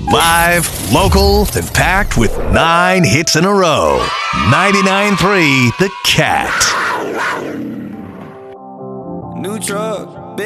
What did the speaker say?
Live, local, and packed with 9 hits in a row. 99.3 The Cat. New truck.